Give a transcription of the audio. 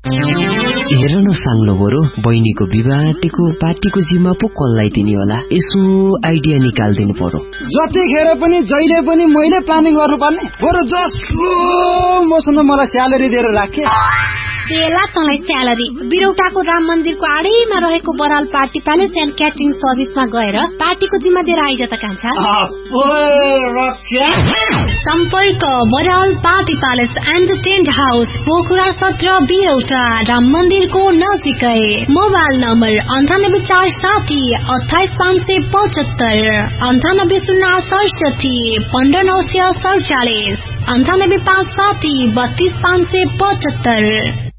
हेर न साङ्लो बरु बहिनीको विवाहको पार्टीको जिम्मा पो कसलाई दिने होला, यसो आइडिया निकाल्दिनु पर्यो। जतिखेर पनि जहिले पनि मैले प्लानिङ गर्नुपर्ने, बरु जसलो मसँग मलाई स्यालेरी दिएर राखे। बेला तँलाई स्यालेरी बिरौटाको राम मन्दिरको आडैमा रहेको Baral party palace and catering सर्भिसमा गएर पार्टीको जिम्मा दिएर आइज त कान्छा। सम्पर्क Baral party palace and tent house, Pokhara 17 बिरौटा, Ram मन्दिरको नजिकै। Mobile number 9847 28575, 9806 15947, 9857 32575।